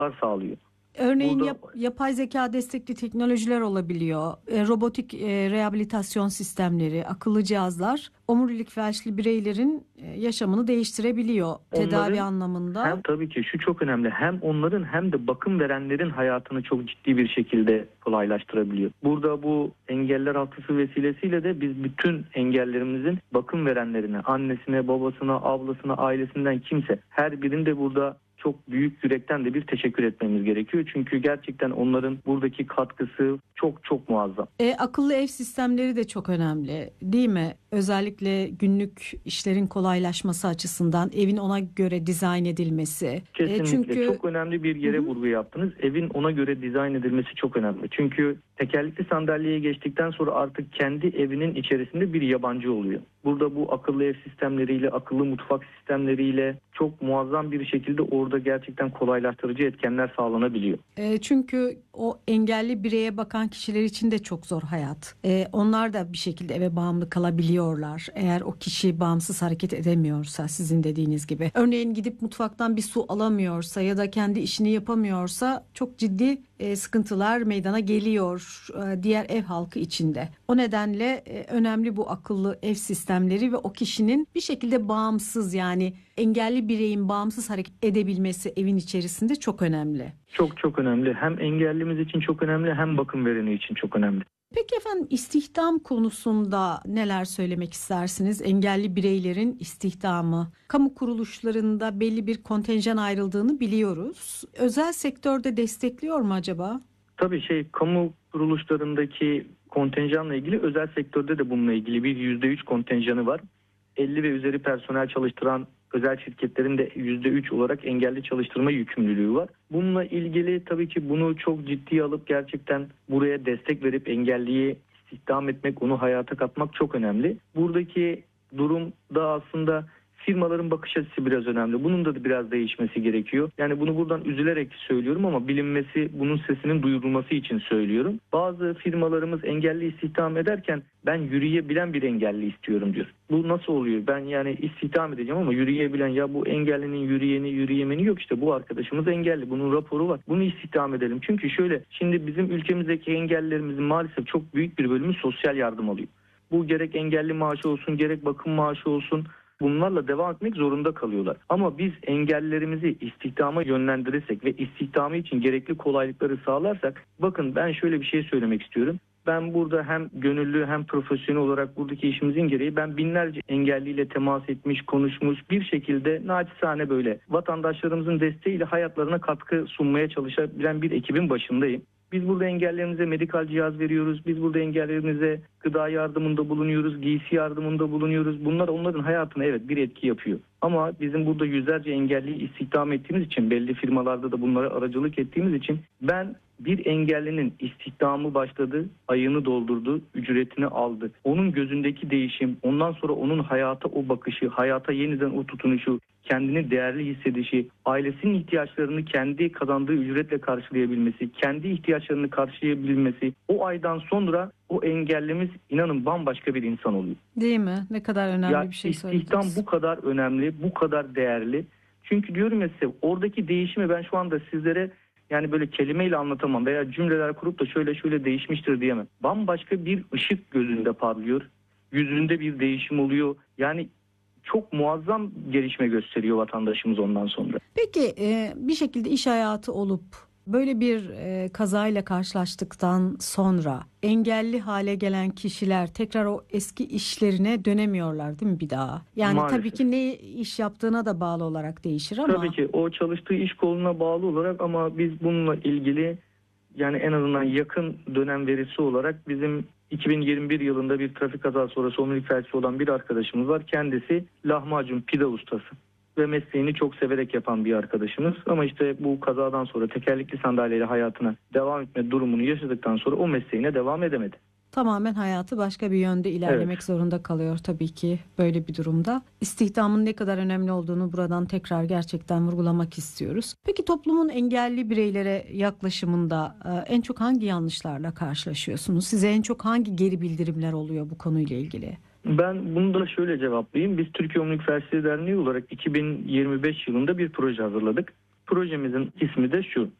sağlıyor. Örneğin Burada yapay zeka destekli teknolojiler olabiliyor. Robotik rehabilitasyon sistemleri, akıllı cihazlar omurilik felçli bireylerin yaşamını değiştirebiliyor tedavi onların anlamında. hem tabii ki şu çok önemli, hem onların hem de bakım verenlerin hayatını çok ciddi bir şekilde kolaylaştırabiliyor. Burada bu engeller haftası vesilesiyle de biz bütün engellerimizin bakım verenlerine, annesine, babasına, ablasına, ailesinden kimse, her birinde burada çok büyük yürekten de bir teşekkür etmemiz gerekiyor. Çünkü gerçekten onların buradaki katkısı çok çok muazzam. Akıllı ev sistemleri de çok önemli, değil mi? Özellikle günlük işlerin kolaylaşması açısından evin ona göre dizayn edilmesi. Kesinlikle Çünkü çok önemli bir yere vurgu yaptınız. Evin ona göre dizayn edilmesi çok önemli. Çünkü tekerlekli sandalyeye geçtikten sonra artık kendi evinin içerisinde bir yabancı oluyor. Burada bu akıllı ev sistemleriyle, akıllı mutfak sistemleriyle çok muazzam bir şekilde orada gerçekten kolaylaştırıcı etkenler sağlanabiliyor. Çünkü o engelli bireye bakan kişiler için de çok zor hayat. Onlar da bir şekilde eve bağımlı kalabiliyorlar. Eğer o kişi bağımsız hareket edemiyorsa, sizin dediğiniz gibi. Örneğin gidip mutfaktan bir su alamıyorsa ya da kendi işini yapamıyorsa çok ciddi sıkıntılar meydana geliyor diğer ev halkı içinde. O nedenle önemli bu akıllı ev sistemleri ve o kişinin bir şekilde bağımsız, yani engelli bireyin bağımsız hareket edebilmesi evin içerisinde çok önemli. Çok çok önemli. Hem engellimiz için çok önemli, hem bakım vereni için çok önemli. Peki efendim, istihdam konusunda neler söylemek istersiniz? Engelli bireylerin istihdamı. Kamu kuruluşlarında belli bir kontenjan ayrıldığını biliyoruz. Özel sektörde destekliyor mu acaba? Tabii kamu kuruluşlarındaki kontenjanla ilgili, özel sektörde de bununla ilgili bir %3 kontenjanı var. 50 ve üzeri personel çalıştıran özel şirketlerin de %3 olarak engelli çalıştırma yükümlülüğü var. Bununla ilgili tabii ki bunu çok ciddiye alıp gerçekten buraya destek verip engelliyi istihdam etmek, onu hayata katmak çok önemli. Buradaki durumda aslında firmaların bakış açısı biraz önemli. Bunun da biraz değişmesi gerekiyor. Yani bunu buradan üzülerek söylüyorum ama bilinmesi, bunun sesinin duyurulması için söylüyorum. Bazı firmalarımız engelli istihdam ederken ben yürüyebilen bir engelli istiyorum diyor. Bu nasıl oluyor? Ben yani istihdam edeceğim ama yürüyebilen, ya bu engellinin yürüyemeni yok, işte bu arkadaşımız engelli. Bunun raporu var. Bunu istihdam edelim. Çünkü şöyle, şimdi bizim ülkemizdeki engellilerimizin maalesef çok büyük bir bölümü sosyal yardım alıyor. Bu gerek engelli maaşı olsun, gerek bakım maaşı olsun, bunlarla devam etmek zorunda kalıyorlar. Ama biz engellerimizi istihdama yönlendirirsek ve istihdamı için gerekli kolaylıkları sağlarsak, bakın ben şöyle bir şey söylemek istiyorum. Ben burada hem gönüllü hem profesyonel olarak buradaki işimizin gereği ben binlerce engelliyle temas etmiş, konuşmuş, bir şekilde naçizane böyle vatandaşlarımızın desteğiyle hayatlarına katkı sunmaya çalışabilen bir ekibin başındayım. Biz burada engellerimize medikal cihaz veriyoruz. Biz burada engellerimize gıda yardımında bulunuyoruz, giysi yardımında bulunuyoruz. Bunlar onların hayatına evet bir etki yapıyor. Ama bizim burada yüzlerce engelliyi istihdam ettiğimiz için, belli firmalarda da bunlara aracılık ettiğimiz için, ben bir engellinin istihdamı başladı, ayını doldurdu, ücretini aldı. Onun gözündeki değişim, ondan sonra onun hayata o bakışı, hayata yeniden o tutunuşu, kendini değerli hissedişi, ailesinin ihtiyaçlarını kendi kazandığı ücretle karşılayabilmesi, kendi ihtiyaçlarını karşılayabilmesi, o aydan sonra o engellimiz inanın bambaşka bir insan oluyor. Değil mi? Ne kadar önemli bir şey söylediniz. İstihdam bu kadar önemli, bu kadar değerli. Çünkü diyorum ya size, oradaki değişimi ben şu anda sizlere yani böyle kelimeyle anlatamam veya cümleler kurup da şöyle değişmiştir diyemem. Bambaşka bir ışık gözünde parlıyor. Yüzünde bir değişim oluyor. Yani çok muazzam gelişme gösteriyor vatandaşımız ondan sonra. Peki bir şekilde iş hayatı olup böyle bir kazayla karşılaştıktan sonra engelli hale gelen kişiler tekrar o eski işlerine dönemiyorlar değil mi bir daha? Yani Maalesef. Tabii ki ne iş yaptığına da bağlı olarak değişir ama. Tabii ki o çalıştığı iş koluna bağlı olarak, ama biz bununla ilgili yani en azından yakın dönem verisi olarak bizim 2021 yılında bir trafik kazası sonrası omurilik felçli olan bir arkadaşımız var. Kendisi lahmacun pide ustası ve mesleğini çok severek yapan bir arkadaşımız. Ama işte bu kazadan sonra tekerlekli sandalyeyle hayatına devam etme durumunu yaşadıktan sonra o mesleğine devam edemedi. Tamamen hayatı başka bir yönde ilerlemek zorunda kalıyor tabii ki böyle bir durumda. İstihdamın ne kadar önemli olduğunu buradan tekrar gerçekten vurgulamak istiyoruz. Peki toplumun engelli bireylere yaklaşımında en çok hangi yanlışlarla karşılaşıyorsunuz? Size en çok hangi geri bildirimler oluyor bu konuyla ilgili? Ben bunu da şöyle cevaplayayım. Biz Türkiye Omurilik Felçleri Derneği olarak 2025 yılında bir proje hazırladık. projemizin ismi de şu: